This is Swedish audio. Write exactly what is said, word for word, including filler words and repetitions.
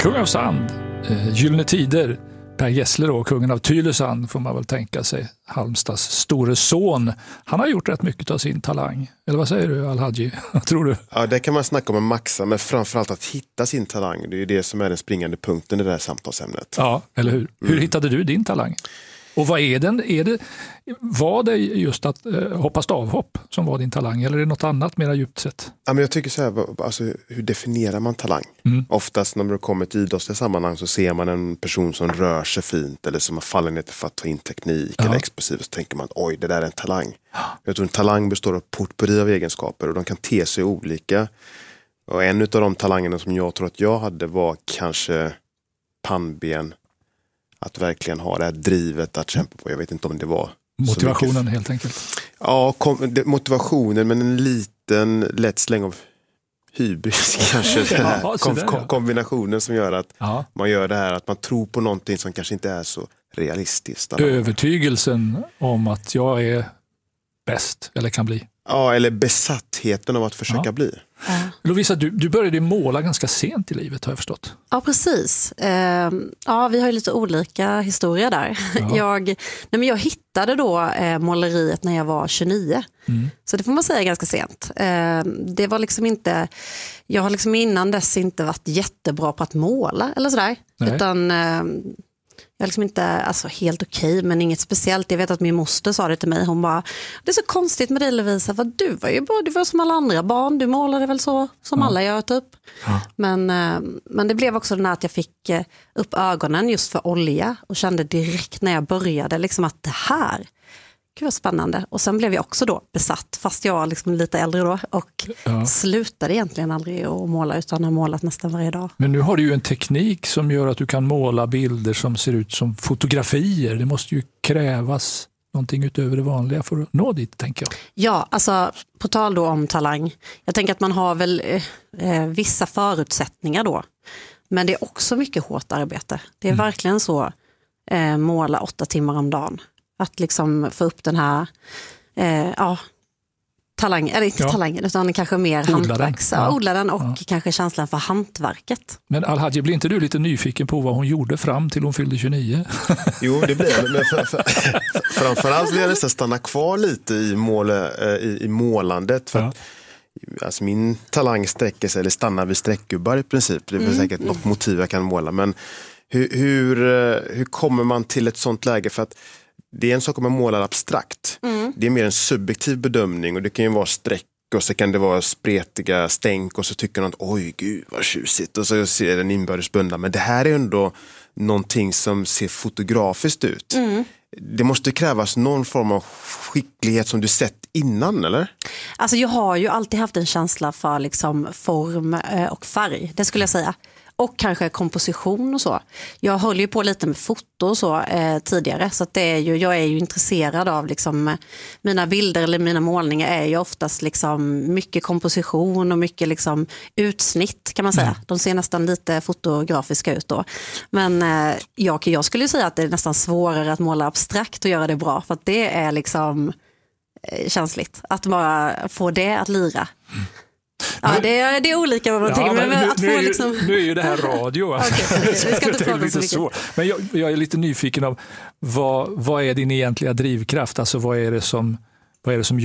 Kung av Sand, eh, Gyllene Tider, Per Gessle då, kungen av Tylösand får man väl tänka sig, Halmstads store son. Han har gjort rätt mycket av sin talang. Eller vad säger du, Al-Hadji? Vad tror du? Ja, det kan man snacka om en maxa, men framförallt att hitta sin talang. Det är ju det som är den springande punkten i det här samtalsämnet. Ja, eller hur? Hur mm. hittade du din talang? Och vad är den? Är det, var det just att eh, hoppa stavhopp som var din talang, eller är det något annat mer djupt sett? Ja, men jag tycker så här, alltså, hur definierar man talang? Mm. Oftast när man kommer till idrottsliga sammanhang så ser man en person som rör sig fint eller som har fallenhet för att ta in teknik ja. eller explosiv, så tänker man, oj, det där är en talang. Ja. Jag tror en talang består av potpurri av egenskaper och de kan te sig olika. Och en av de talangerna som jag tror att jag hade var kanske pannben. Att verkligen ha det här drivet att kämpa på. Jag vet inte om det var motivationen helt enkelt. Ja, kom, det, motivationen, men en liten lätt släng av hybris kanske. Den här ja, kom, där, kom, ja. kombinationen som gör att ja. man gör det här, att man tror på någonting som kanske inte är så realistiskt. Övertygelsen om att jag är bäst eller kan bli. Ja, eller besattheten av att försöka ja. bli. Ja. Lovisa, du, du började måla ganska sent i livet, har jag förstått. Ja, precis. Eh, ja, vi har ju lite olika historier där. Ja. Jag, nej, men jag hittade då eh, måleriet när jag var tjugonio. Mm. Så det får man säga ganska sent. Eh, det var liksom inte, jag har liksom innan dess inte varit jättebra på att måla eller sådär. Nej. Utan eh, jag är liksom inte alltså, helt okej, men inget speciellt. Jag vet att min moster sa det till mig. Hon bara, det är så konstigt med dig, Lovisa, för du var ju bara, du var som alla andra barn. Du målade väl så som ja. alla gör typ. Ja. Men, men det blev också den här att jag fick upp ögonen just för olja och kände direkt när jag började liksom att det här, gud vad spännande. Och sen blev jag också då besatt, fast jag var liksom lite äldre då. Och ja. slutade egentligen aldrig att måla, utan har målat nästan varje dag. Men nu har du ju en teknik som gör att du kan måla bilder som ser ut som fotografier. Det måste ju krävas någonting utöver det vanliga för att nå dit, tänker jag. Ja, alltså på tal då om talang. Jag tänker att man har väl eh, vissa förutsättningar då. Men det är också mycket hårt arbete. Det är mm. verkligen så, eh, måla åtta timmar om dagen. Att liksom få upp den här eh, ja, talangen, eller inte ja. talangen, utan kanske mer hantverks. Ja. Odla den och ja. kanske känslan för hantverket. Men Al-Hadji, blir inte du lite nyfiken på vad hon gjorde fram till hon fyllde tjugonio? Jo, det blir jag. Men för, för, för, framförallt vill jag nästan stanna kvar lite i, mål, i, i målandet. För ja. att, alltså min talang sträcker sig, eller stannar vid streckgubbar i princip. Det är mm. säkert något motiv jag kan måla. Men hur, hur, hur kommer man till ett sånt läge? För att det är en sak om man målar abstrakt. Mm. Det är mer en subjektiv bedömning och det kan ju vara streck och så kan det vara spretiga stänk och så tycker någon att oj gud vad tjusigt och så ser den inbördes bundna. Men det här är ändå någonting som ser fotografiskt ut. Mm. Det måste krävas någon form av skicklighet som du sett innan, eller? Alltså jag har ju alltid haft en känsla för liksom form och färg, det skulle jag säga. Och kanske komposition och så. Jag höll ju på lite med foto och så eh, tidigare. Så att det är ju, jag är ju intresserad av liksom, mina bilder eller mina målningar är ju oftast liksom mycket komposition och mycket liksom utsnitt kan man säga. Mm. De ser nästan lite fotografiska ut då. Men eh, jag, jag skulle ju säga att det är nästan svårare att måla abstrakt och göra det bra. För att det är liksom eh, känsligt. Att bara få det att lira. Mm. Ja, det är, det är olika vad man ja, tycker. Men men nu, att få nu, är ju, liksom... nu är ju det här radio. Alltså. Okay, vi ska inte prata så mycket. Så. Men jag, jag är lite nyfiken av vad, vad är din egentliga drivkraft? Alltså vad är det som, vad är det som gör